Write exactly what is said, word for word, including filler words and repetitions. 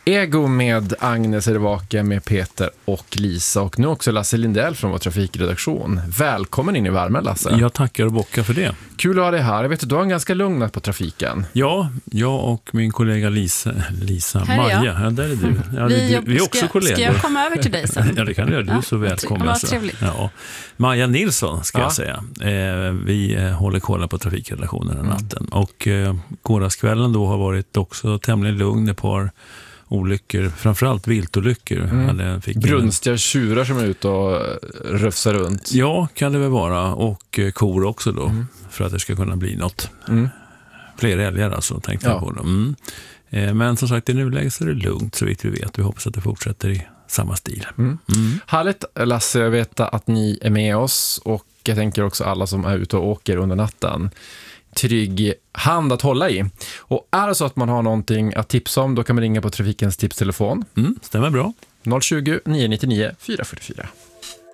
Ego med Agnes är tillbaka med Peter och Lisa och nu också Lasse Lindell från vår trafikredaktion. Välkommen in i värmen, Lasse. Jag tackar och bockar för det. Kul att ha dig här. Jag vet att du har en ganska lugn natt på trafiken. Ja, jag och min kollega Lisa, Lisa Maja, ja, där är du. Ja, vi, du, vi är också ska, kollegor. Ska jag komma över till dig sen? Ja, det kan du göra. Du är så välkommen. Vad trevligt. Ja. Maja Nilsson ska ja. jag säga. Eh, vi eh, håller kolla på trafikredaktionen den natten. Mm. Och eh, gårdagskvällen då har varit också tämligen lugn. Ett par olyckor, framförallt viltolyckor. Mm. Brunstiga tjurar som är ute och rufsar runt. Ja, kan det väl vara. Och eh, kor också då. Mm. För att det ska kunna bli något. Mm. Fler älgar alltså, tänkte ja. jag på dem. Mm. Eh, men som sagt, i nuläget så är det lugnt så vitt vi vet. Vi hoppas att det fortsätter i samma stil. Mm. Mm. Härligt, Lasse, jag vet att ni är med oss och jag tänker också alla som är ute och åker under natten. Trygg hand att hålla i. Och är det så att man har någonting att tipsa om, då kan man ringa på Trafikens tipstelefon. Mm, stämmer bra. noll tjugo, nio nio nio, fyra fyra fyra.